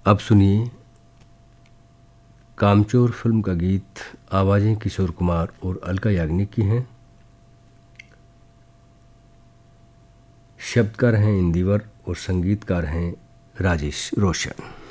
अब सुनिए कामचोर फिल्म का गीत। आवाज़ें किशोर कुमार और अलका याग्निक की हैं। शब्दकार हैं इंदिवर और संगीतकार हैं राजेश रोशन।